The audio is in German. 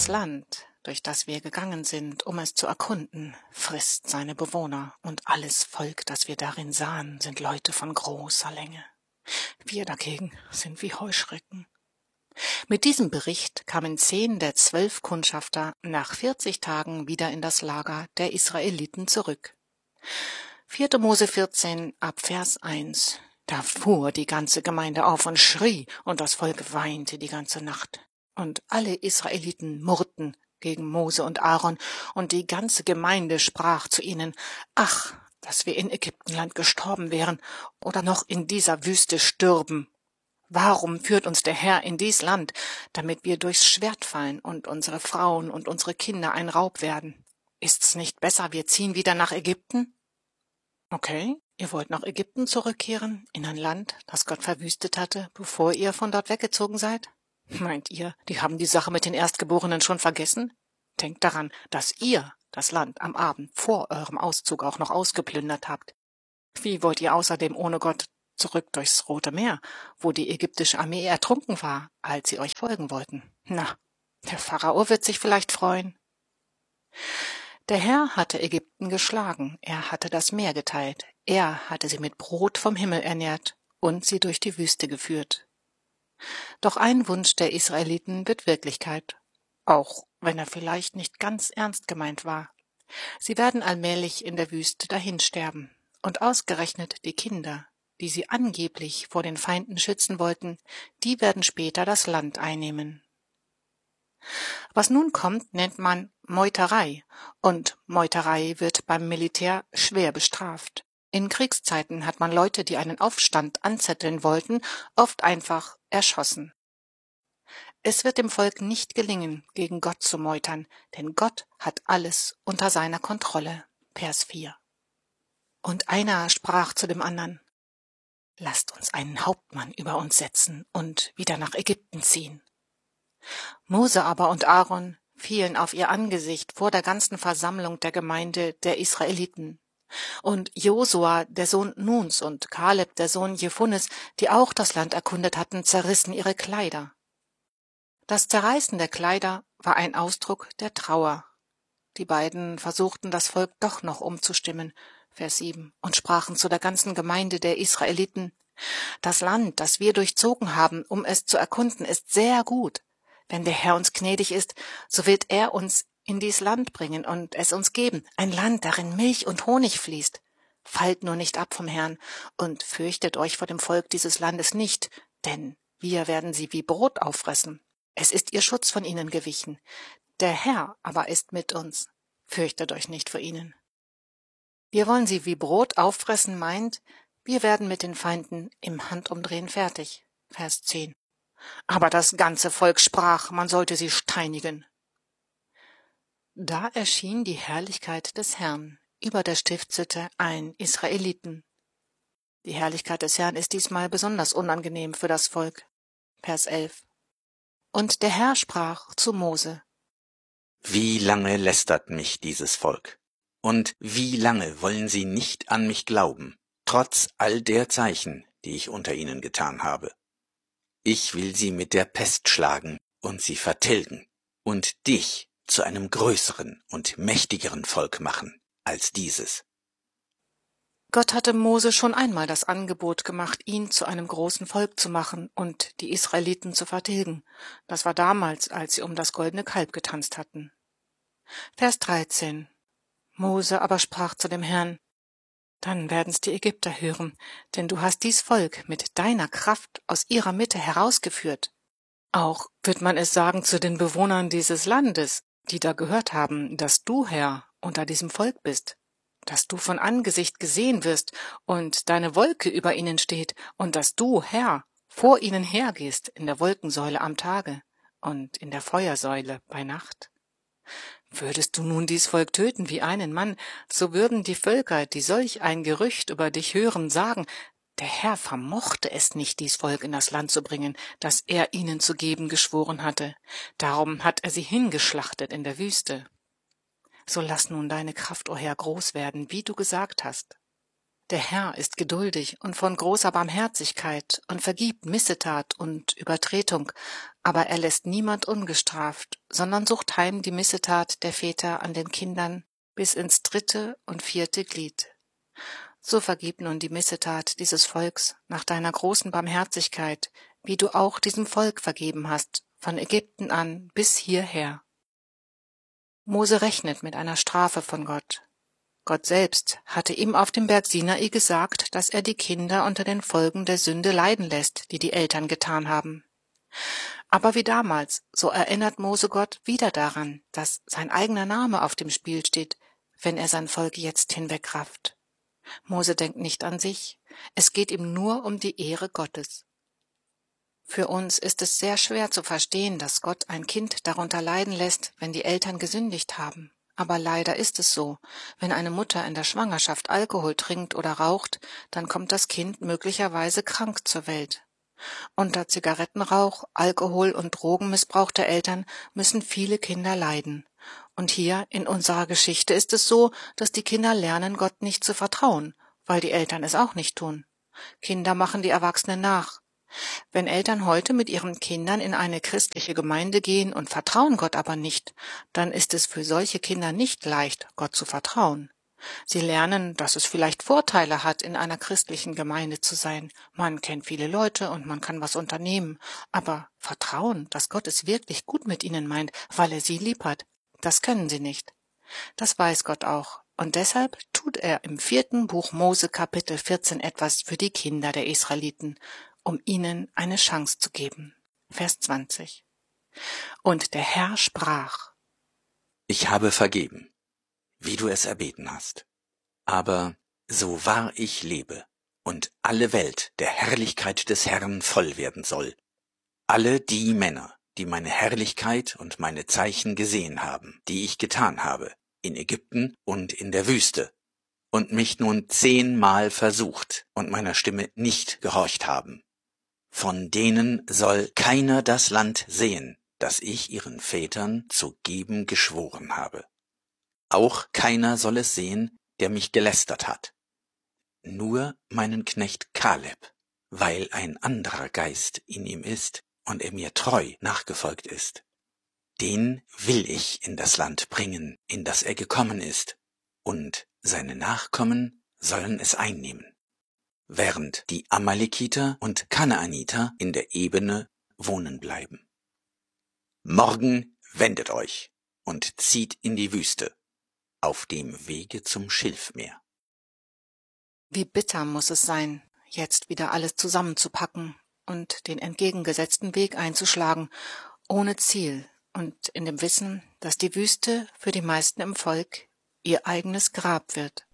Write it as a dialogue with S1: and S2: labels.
S1: Das Land, durch das wir gegangen sind, um es zu erkunden, frisst seine Bewohner, und alles Volk, das wir darin sahen, sind Leute von großer Länge. Wir dagegen sind wie Heuschrecken. Mit diesem Bericht kamen 10 der 12 Kundschafter nach 40 Tagen wieder in das Lager der Israeliten zurück. 4. Mose 14 ab Vers 1. Da fuhr die ganze Gemeinde auf und schrie, und das Volk weinte die ganze Nacht. Und alle Israeliten murrten gegen Mose und Aaron, und die ganze Gemeinde sprach zu ihnen: Ach, dass wir in Ägyptenland gestorben wären oder noch in dieser Wüste stürben. Warum führt uns der Herr in dies Land, damit wir durchs Schwert fallen und unsere Frauen und unsere Kinder ein Raub werden? Ist's nicht besser, wir ziehen wieder nach Ägypten? Okay, ihr wollt nach Ägypten zurückkehren, in ein Land, das Gott verwüstet hatte, bevor ihr von dort weggezogen seid? Meint ihr, die haben die Sache mit den Erstgeborenen schon vergessen? Denkt daran, dass ihr das Land am Abend vor eurem Auszug auch noch ausgeplündert habt. Wie wollt ihr außerdem ohne Gott zurück durchs Rote Meer, wo die ägyptische Armee ertrunken war, als sie euch folgen wollten? Na, der Pharao wird sich vielleicht freuen. Der Herr hatte Ägypten geschlagen, er hatte das Meer geteilt, er hatte sie mit Brot vom Himmel ernährt und sie durch die Wüste geführt. Doch ein Wunsch der Israeliten wird Wirklichkeit, auch wenn er vielleicht nicht ganz ernst gemeint war. Sie werden allmählich in der Wüste dahinsterben, und ausgerechnet die Kinder, die sie angeblich vor den Feinden schützen wollten, die werden später das Land einnehmen. Was nun kommt, nennt man Meuterei, und Meuterei wird beim Militär schwer bestraft. In Kriegszeiten hat man Leute, die einen Aufstand anzetteln wollten, oft einfach erschossen. Es wird dem Volk nicht gelingen, gegen Gott zu meutern, denn Gott hat alles unter seiner Kontrolle. Vers 4. Und einer sprach zu dem anderen: Lasst uns einen Hauptmann über uns setzen und wieder nach Ägypten ziehen. Mose aber und Aaron fielen auf ihr Angesicht vor der ganzen Versammlung der Gemeinde der Israeliten. Und Josua, der Sohn Nuns, und Kaleb, der Sohn Jephunes, die auch das Land erkundet hatten, zerrissen ihre Kleider. Das Zerreißen der Kleider war ein Ausdruck der Trauer. Die beiden versuchten, das Volk doch noch umzustimmen, Vers 7, und sprachen zu der ganzen Gemeinde der Israeliten: Das Land, das wir durchzogen haben, um es zu erkunden, ist sehr gut. Wenn der Herr uns gnädig ist, so wird er uns in dies Land bringen und es uns geben, ein Land, darin Milch und Honig fließt. Fallt nur nicht ab vom Herrn und fürchtet euch vor dem Volk dieses Landes nicht, denn wir werden sie wie Brot auffressen. Es ist ihr Schutz von ihnen gewichen. Der Herr aber ist mit uns. Fürchtet euch nicht vor ihnen. Wir wollen sie wie Brot auffressen meint, wir werden mit den Feinden im Handumdrehen fertig. Vers 10. Aber das ganze Volk sprach, man sollte sie steinigen. Da erschien die Herrlichkeit des Herrn über der Stiftshütte allen Israeliten. Die Herrlichkeit des Herrn ist diesmal besonders unangenehm für das Volk. Vers 11. Und der Herr sprach zu Mose:
S2: Wie lange lästert mich dieses Volk? Und wie lange wollen sie nicht an mich glauben, trotz all der Zeichen, die ich unter ihnen getan habe? Ich will sie mit der Pest schlagen und sie vertilgen und dich zu einem größeren und mächtigeren Volk machen als dieses.
S1: Gott hatte Mose schon einmal das Angebot gemacht, ihn zu einem großen Volk zu machen und die Israeliten zu vertilgen. Das war damals, als sie um das goldene Kalb getanzt hatten. Vers 13. Mose aber sprach zu dem Herrn: Dann werden's die Ägypter hören, denn du hast dies Volk mit deiner Kraft aus ihrer Mitte herausgeführt. Auch wird man es sagen zu den Bewohnern dieses Landes, die da gehört haben, dass du, Herr, unter diesem Volk bist, dass du von Angesicht gesehen wirst und deine Wolke über ihnen steht und dass du, Herr, vor ihnen hergehst in der Wolkensäule am Tage und in der Feuersäule bei Nacht. Würdest du nun dies Volk töten wie einen Mann, so würden die Völker, die solch ein Gerücht über dich hören, sagen: Der Herr vermochte es nicht, dies Volk in das Land zu bringen, das er ihnen zu geben geschworen hatte. Darum hat er sie hingeschlachtet in der Wüste. So lass nun deine Kraft, o Herr, groß werden, wie du gesagt hast. Der Herr ist geduldig und von großer Barmherzigkeit und vergibt Missetat und Übertretung, aber er lässt niemand ungestraft, sondern sucht heim die Missetat der Väter an den Kindern bis ins 3. und 4. Glied. So vergib nun die Missetat dieses Volks nach deiner großen Barmherzigkeit, wie du auch diesem Volk vergeben hast, von Ägypten an bis hierher. Mose rechnet mit einer Strafe von Gott. Gott selbst hatte ihm auf dem Berg Sinai gesagt, dass er die Kinder unter den Folgen der Sünde leiden lässt, die die Eltern getan haben. Aber wie damals, so erinnert Mose Gott wieder daran, dass sein eigener Name auf dem Spiel steht, wenn er sein Volk jetzt hinwegrafft. Mose denkt nicht an sich, es geht ihm nur um die Ehre Gottes. Für uns ist es sehr schwer zu verstehen, dass Gott ein Kind darunter leiden lässt, wenn die Eltern gesündigt haben. Aber leider ist es so, wenn eine Mutter in der Schwangerschaft Alkohol trinkt oder raucht, dann kommt das Kind möglicherweise krank zur Welt. Unter Zigarettenrauch, Alkohol und Drogenmissbrauch der Eltern müssen viele Kinder leiden. Und hier in unserer Geschichte ist es so, dass die Kinder lernen, Gott nicht zu vertrauen, weil die Eltern es auch nicht tun. Kinder machen die Erwachsenen nach. Wenn Eltern heute mit ihren Kindern in eine christliche Gemeinde gehen und vertrauen Gott aber nicht, dann ist es für solche Kinder nicht leicht, Gott zu vertrauen. Sie lernen, dass es vielleicht Vorteile hat, in einer christlichen Gemeinde zu sein. Man kennt viele Leute und man kann was unternehmen. Aber vertrauen, dass Gott es wirklich gut mit ihnen meint, weil er sie lieb hat, das können sie nicht. Das weiß Gott auch. Und deshalb tut er im 4. Buch Mose Kapitel 14 etwas für die Kinder der Israeliten, um ihnen eine Chance zu geben. Vers 20. Und der Herr sprach:
S2: Ich habe vergeben, wie du es erbeten hast. Aber so wahr ich lebe und alle Welt der Herrlichkeit des Herrn voll werden soll, alle die Männer, die meine Herrlichkeit und meine Zeichen gesehen haben, die ich getan habe, in Ägypten und in der Wüste, und mich nun 10-mal versucht und meiner Stimme nicht gehorcht haben, von denen soll keiner das Land sehen, das ich ihren Vätern zu geben geschworen habe. Auch keiner soll es sehen, der mich gelästert hat. Nur meinen Knecht Kaleb, weil ein anderer Geist in ihm ist und er mir treu nachgefolgt ist. Den will ich in das Land bringen, in das er gekommen ist, und seine Nachkommen sollen es einnehmen, während die Amalekiter und Kanaaniter in der Ebene wohnen bleiben. Morgen wendet euch und zieht in die Wüste, auf dem Wege zum Schilfmeer.
S1: Wie bitter muss es sein, jetzt wieder alles zusammenzupacken und den entgegengesetzten Weg einzuschlagen, ohne Ziel und in dem Wissen, dass die Wüste für die meisten im Volk ihr eigenes Grab wird.